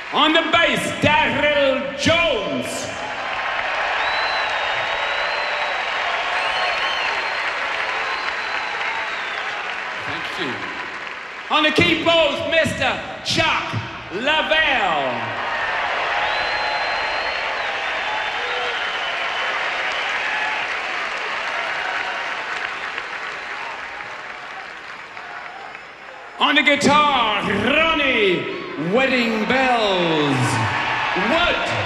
On the bass, Daryl Jones. Thank you. On the keyboards, Mr. Chuck Lavelle. On the guitar, Ronnie Wedding Bells. What?